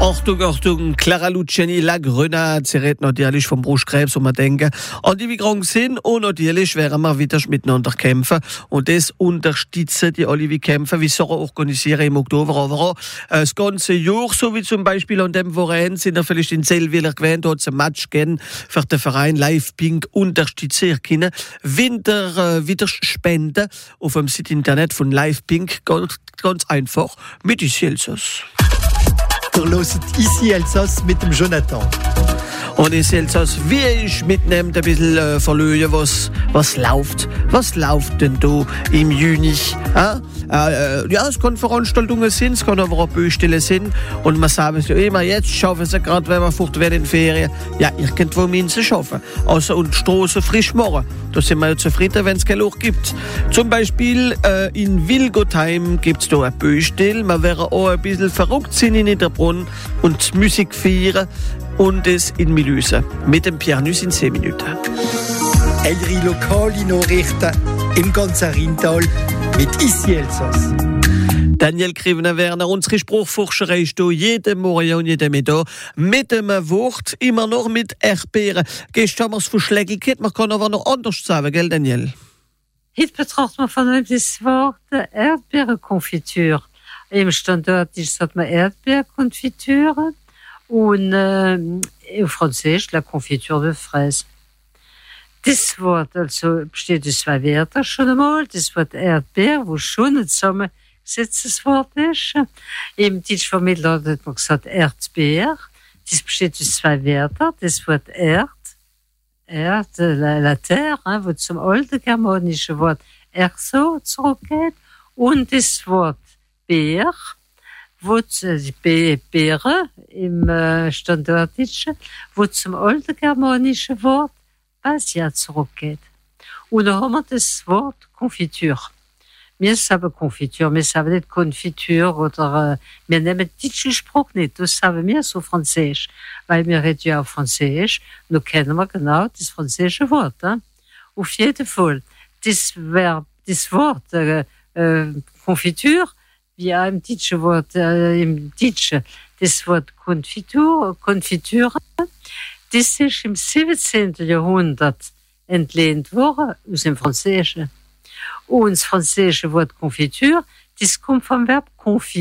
Achtung, Achtung, Clara Luciani, La Grenade, sie redet natürlich vom Brustkrebs, und man denken, an die wie krank sind, und natürlich werden wir wieder miteinander kämpfen, und das unterstützen die alle wie kämpfen, wie sie organisieren im Oktober, aber auch das ganze Jahr, so wie zum Beispiel an dem Wochenende, sind wir vielleicht in Zellwiller gewähnt, hat es ein Match gegeben, für den Verein Live Pink unterstützen können, wieder spenden auf dem Site Internet von Live Pink, ganz einfach, mit Ici Elsass. Ihr hört Ici Elsass mit dem Jonathan. Und Ici Elsass, wie ich mitnehme, ein bisschen verlöhen, was läuft. Was läuft denn da im Juni? Ja, es können Veranstaltungen sein, es können aber auch Baustellen sein. Und man sagt ja immer, jetzt schaffen sie gerade, wenn wir fort werden in Ferien. Ja, irgendwo müssen sie schaffen. Also, und die Strassen frisch machen. Da sind wir ja zufrieden, wenn es kein Loch gibt. Zum Beispiel in Wilgotheim gibt es da eine Baustelle. Man wäre auch ein bisschen verrückt sein in Niederbrunn und Musik feiern. Und es in Milüse. Mit dem Pierre Nus in 10 Minuten. Eure lokale Nachrichten im ganzen Rheintal mit Ici Elsass. Daniel Krivener-Werner, unsere Spruchforscherei ist hier jeden Morgen und jeden Mittag mit einem Wort, immer noch mit Erdbeeren. Gestern haben wir es von Schlägel gehabt, man kann aber noch anders sagen, gell Daniel? Heute betrachtet man von einem das Wort Erdbeerenkonfitur. Im Standort sagt man Erdbeerkonfiture. Und au Französisch la confiture de fraise. Das Wort also besteht aus zwei Wörtern schon einmal. Das Wort Erdbeer, wo schon ein zusammengesetztes Wort ist. Im Deutsch vom Mittelalter hat man gesagt Erdbeer. Das besteht aus zwei Wörtern. Das Wort la terre, wo zum alten germanischen Wort Erso zurückgeht. Und das Wort Beer, wo die Beere im Standarddeutschen, wo zum alten germanischen Wort Basia zurückgeht. Und da haben wir das Wort Konfitur. Wir sagen Konfitur, wir sagen nicht Konfitur oder wir nehmen den deutschen Spruch nicht, das sagen wir so Französisch, weil wir reden ja auch Französisch, nun kennen wir genau das französische Wort. Auf jeden Fall, das Wort Konfitur, wie auch im deutschen Wort, im Deutschen, das Wort Konfiture, das ist im 17. Jahrhundert entlehnt worden aus dem Französischen. Und das französische Wort Konfiture, das kommt vom Verb confit.